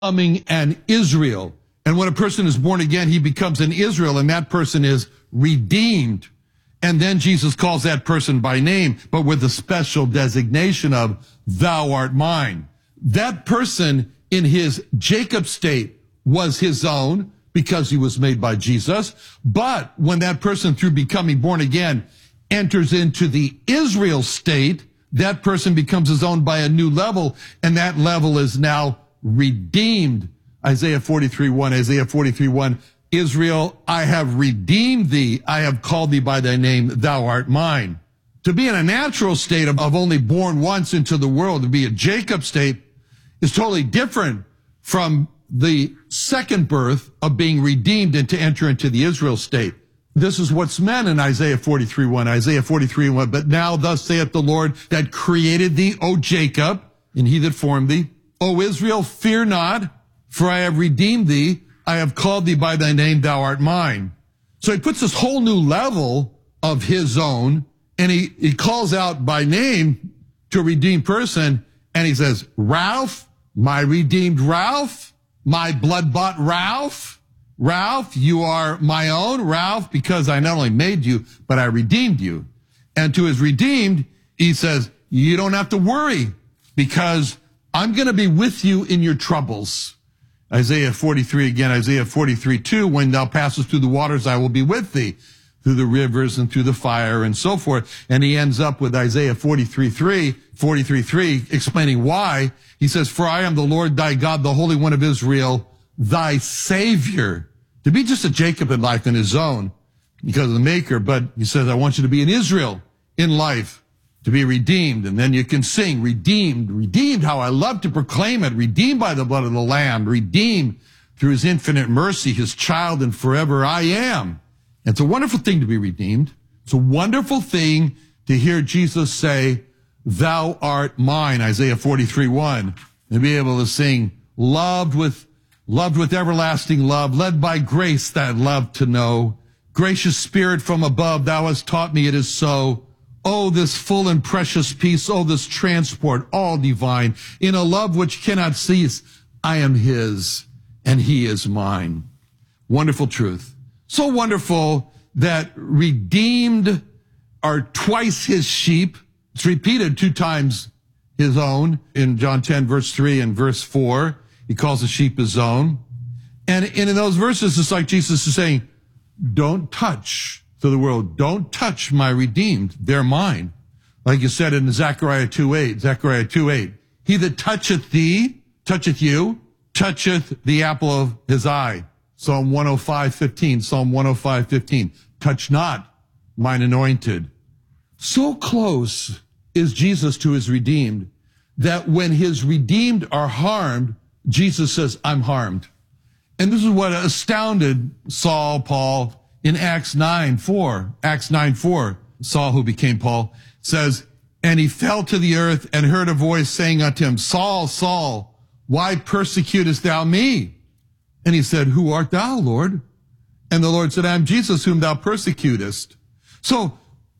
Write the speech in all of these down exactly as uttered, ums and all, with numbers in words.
becoming an Israel. And when a person is born again, he becomes an Israel, and that person is redeemed. And then Jesus calls that person by name, but with a special designation of, thou art mine. That person in his Jacob state was his own because he was made by Jesus. But when that person, through becoming born again, enters into the Israel state, that person becomes his own by a new level, and that level is now redeemed. Isaiah forty-three one, Isaiah forty-three one, Israel, I have redeemed thee. I have called thee by thy name. Thou art mine. To be in a natural state of, of only born once into the world, to be a Jacob state, is totally different from the second birth of being redeemed and to enter into the Israel state. This is what's meant in Isaiah forty-three one, Isaiah forty-three one. But now thus saith the Lord that created thee, O Jacob, and he that formed thee. O Israel, fear not, for I have redeemed thee. I have called thee by thy name, thou art mine. So he puts this whole new level of his own, and he, he calls out by name to a redeemed person, and he says, Ralph, my redeemed Ralph, my blood-bought Ralph, Ralph, you are my own, Ralph, because I not only made you, but I redeemed you. And to his redeemed, he says, you don't have to worry, because I'm going to be with you in your troubles. Isaiah forty-three again, Isaiah forty-three two, when thou passest through the waters, I will be with thee, through the rivers and through the fire and so forth. And he ends up with Isaiah forty-three three, forty-three three, explaining why. He says, for I am the Lord thy God, the Holy One of Israel, thy Savior. To be just a Jacob in life in his own, because of the Maker, but he says, I want you to be an Israel in life, to be redeemed. And then you can sing, redeemed, redeemed, how I love to proclaim it, redeemed by the blood of the Lamb, redeemed through his infinite mercy, his child, and forever I am. And it's a wonderful thing to be redeemed. It's a wonderful thing to hear Jesus say, thou art mine, Isaiah forty-three one, and be able to sing, loved with, loved with everlasting love, led by grace that love to know. Gracious Spirit from above, thou hast taught me it is so. Oh, this full and precious peace, oh, this transport, all divine, in a love which cannot cease. I am his, and he is mine. Wonderful truth. So wonderful that redeemed are twice his sheep. It's repeated two times his own in John ten, verse three and verse four. He calls the sheep his own. And in those verses, it's like Jesus is saying, don't touch to the world. Don't touch my redeemed. They're mine. Like you said in Zechariah two eight, Zechariah two eight, he that toucheth thee, toucheth you, toucheth the apple of his eye. Psalm one oh five fifteen, Psalm one oh five fifteen, touch not mine anointed. So close is Jesus to his redeemed that when his redeemed are harmed, Jesus says, I'm harmed. And this is what astounded Saul, Paul, in Acts nine four, Acts nine four, Saul, who became Paul, says, and he fell to the earth and heard a voice saying unto him, Saul, Saul, why persecutest thou me? And he said, who art thou, Lord? And the Lord said, I am Jesus whom thou persecutest. So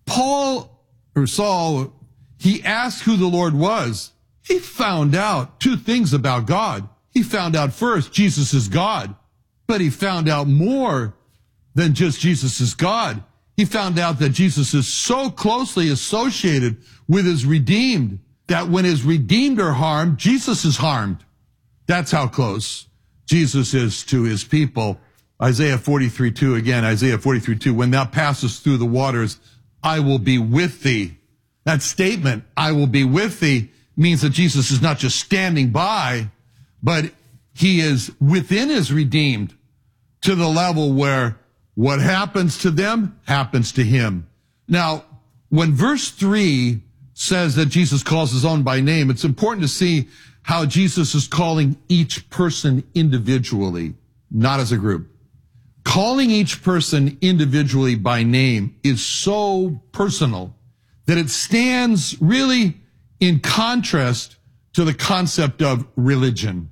Paul, or Saul, he asked who the Lord was. He found out two things about God. He found out first, Jesus is God, but he found out more than just Jesus is God. He found out that Jesus is so closely associated with his redeemed that when his redeemed are harmed, Jesus is harmed. That's how close Jesus is to his people. Isaiah forty-three two again, Isaiah forty-three two, when thou passest through the waters, I will be with thee. That statement, I will be with thee, means that Jesus is not just standing by, but he is within his redeemed to the level where what happens to them happens to him. Now, when verse three says that Jesus calls his own by name, it's important to see how Jesus is calling each person individually, not as a group. Calling each person individually by name is so personal that it stands really in contrast to the concept of religion.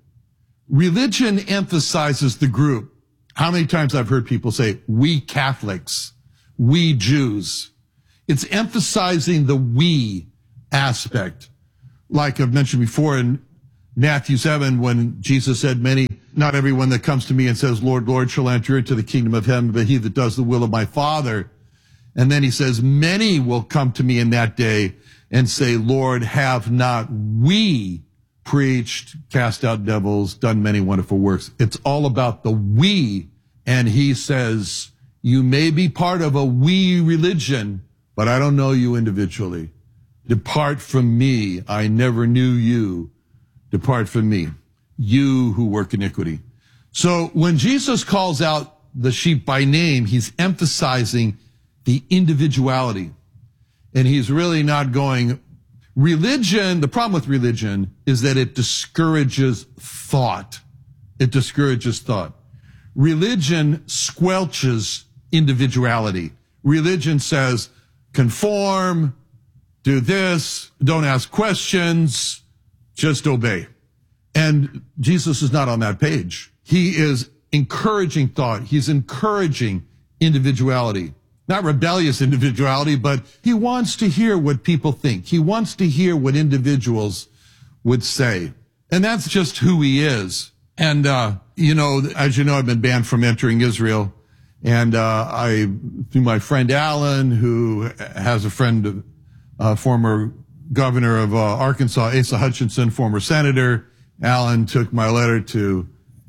Religion emphasizes the group. How many times I've heard people say, we Catholics, we Jews. It's emphasizing the we aspect. Like I've mentioned before, in Matthew seven, when Jesus said, many, not everyone that comes to me and says, Lord, Lord, shall enter into the kingdom of heaven, but he that does the will of my Father. And then he says, many will come to me in that day and say, Lord, have not we preached, cast out devils, done many wonderful works? It's all about the we. And he says, you may be part of a we religion, but I don't know you individually. Depart from me. I never knew you. Depart from me, you who work iniquity. So when Jesus calls out the sheep by name, he's emphasizing the individuality. And he's really not going, religion, the problem with religion is that it discourages thought. It discourages thought. Religion squelches individuality. Religion says, conform, do this, don't ask questions, just obey. And Jesus is not on that page. He is encouraging thought. He's encouraging individuality. Not rebellious individuality, but he wants to hear what people think. He wants to hear what individuals would say. And that's just who he is. And, uh, you know, as you know, I've been banned from entering Israel. And, uh, I, through my friend Alan, who has a friend, uh, former governor of, uh, Arkansas, Asa Hutchinson, former senator. Alan took my letter to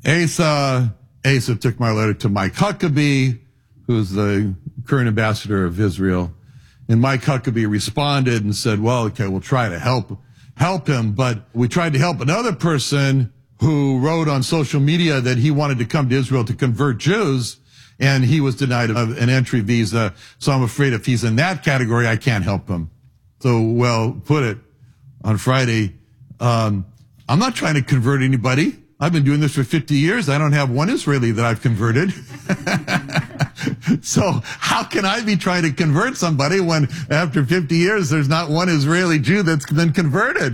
Asa. Asa took my letter to Mike Huckabee, who's the current ambassador of Israel. And Mike Huckabee responded and said, well, okay, we'll try to help, help him. But we tried to help another person who wrote on social media that he wanted to come to Israel to convert Jews, and he was denied an entry visa. So I'm afraid if he's in that category, I can't help him. So, well, put it on Friday. Um, I'm not trying to convert anybody. I've been doing this for fifty years. I don't have one Israeli that I've converted. So how can I be trying to convert somebody when after fifty years, there's not one Israeli Jew that's been converted?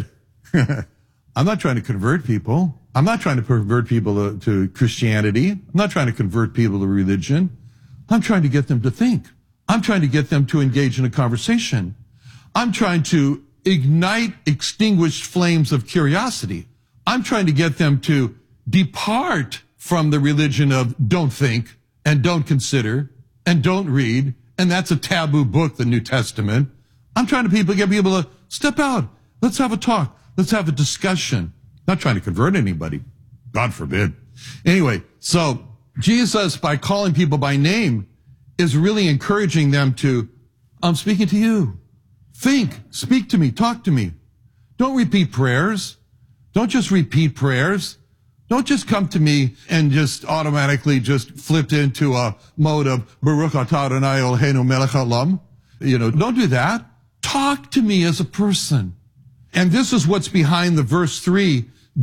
I'm not trying to convert people. I'm not trying to convert people to, to Christianity. I'm not trying to convert people to religion. I'm trying to get them to think. I'm trying to get them to engage in a conversation. I'm trying to ignite extinguished flames of curiosity. I'm trying to get them to depart from the religion of don't think and don't consider and don't read. And that's a taboo book, the New Testament. I'm trying to people, get people to step out. Let's have a talk. Let's have a discussion. Not trying to convert anybody. God forbid. Anyway, so Jesus, by calling people by name, is really encouraging them to, I'm speaking to you. Think, speak to me, talk to me. Don't repeat prayers. Don't just repeat prayers. Don't just come to me and just automatically just flip into a mode of Baruch atah Adonai Eloheinu melech haolam. You know, don't do that. Talk to me as a person. And this is what's behind the verse three,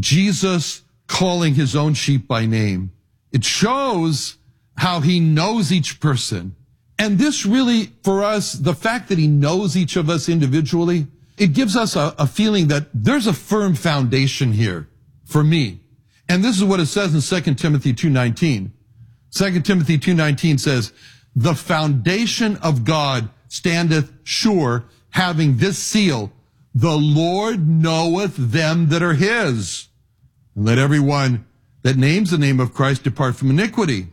Jesus calling his own sheep by name. It shows how he knows each person. And this really, for us, the fact that he knows each of us individually, it gives us a, a feeling that there's a firm foundation here for me. And this is what it says in Second Timothy two nineteen. Second Timothy two nineteen says, the foundation of God standeth sure, having this seal, the Lord knoweth them that are his. And let everyone that names the name of Christ depart from iniquity.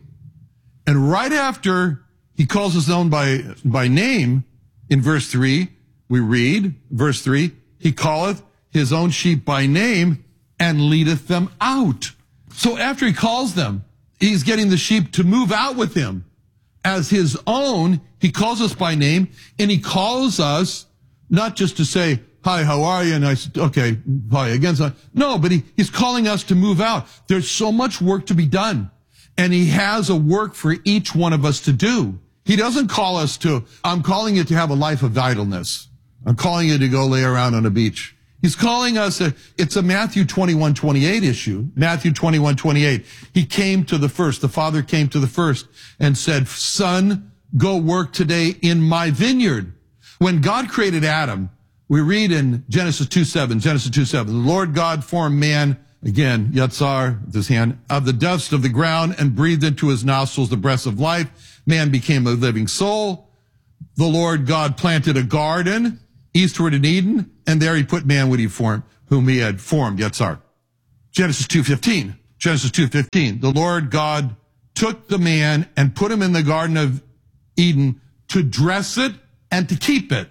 And right after he calls his own by, by name, in verse three, we read, verse three, he calleth his own sheep by name and leadeth them out. So after he calls them, he's getting the sheep to move out with him as his own. He calls us by name, and he calls us not just to say, hi, how are you? And I said, okay, hi again. So, no, but he, he's calling us to move out. There's so much work to be done. And he has a work for each one of us to do. He doesn't call us to, I'm calling you to have a life of idleness. I'm calling you to go lay around on a beach. He's calling us, a, it's a Matthew twenty-one twenty-eight issue. Matthew twenty-one twenty-eight. He came to the first, the father came to the first and said, son, go work today in my vineyard. When God created Adam, we read in Genesis two seven, Genesis two seven, the Lord God formed man, again, Yatzar, with his hand, of the dust of the ground and breathed into his nostrils the breath of life. Man became a living soul. The Lord God planted a garden eastward in Eden, and there he put man what he formed, whom he had formed, Yatzar. Genesis two fifteen. Genesis two fifteen. The Lord God took the man and put him in the Garden of Eden to dress it and to keep it.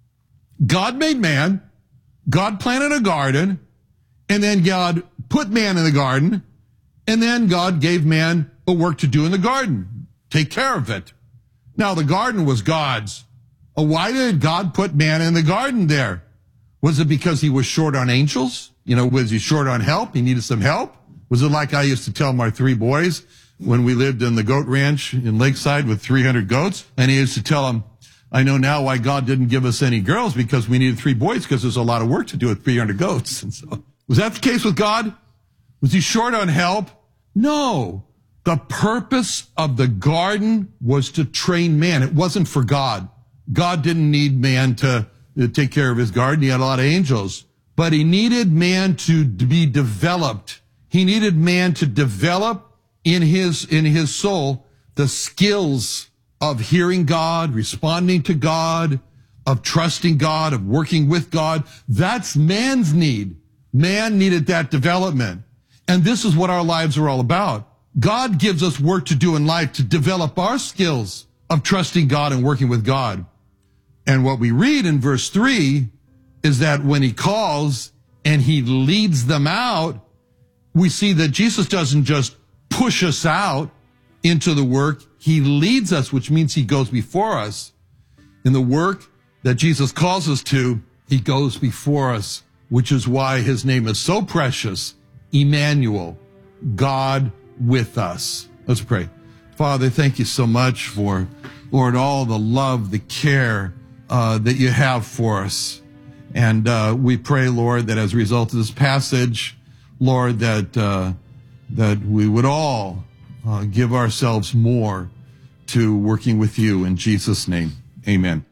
God made man. God planted a garden. And then God put man in the garden. And then God gave man a work to do in the garden. Take care of it. Now, the garden was God's. Why did God put man in the garden there? Was it because he was short on angels? You know, was he short on help? He needed some help? Was it like I used to tell my three boys when we lived in the goat ranch in Lakeside with three hundred goats? And he used to tell them, I know now why God didn't give us any girls, because we needed three boys, because there's a lot of work to do with three hundred goats. And so, was that the case with God? Was he short on help? No. The purpose of the garden was to train man. It wasn't for God. God didn't need man to, to take care of his garden. He had a lot of angels. But he needed man to be developed. He needed man to develop in his, in his soul the skills of hearing God, responding to God, of trusting God, of working with God. That's man's need. Man needed that development. And this is what our lives are all about. God gives us work to do in life to develop our skills of trusting God and working with God. And what we read in verse three is that when he calls and he leads them out, we see that Jesus doesn't just push us out into the work. He leads us, which means he goes before us. In the work that Jesus calls us to, he goes before us, which is why his name is so precious, Emmanuel, God with us. Let's pray. Father, thank you so much for, Lord, all the love, the care uh, that you have for us. And uh, we pray, Lord, that as a result of this passage, Lord, that uh, that we would all uh, give ourselves more to working with you. In Jesus' name, amen.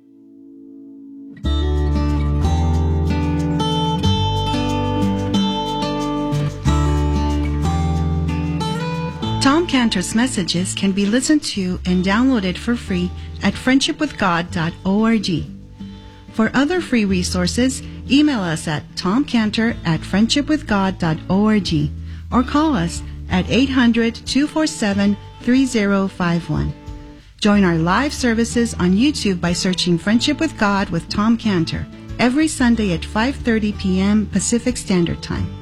Tom Cantor's messages can be listened to and downloaded for free at friendship with god dot org. For other free resources, email us at tom cantor at friendship with god dot org or call us at eight hundred, two four seven, three zero five one. Join our live services on YouTube by searching Friendship with God with Tom Cantor every Sunday at five thirty p.m. Pacific Standard Time.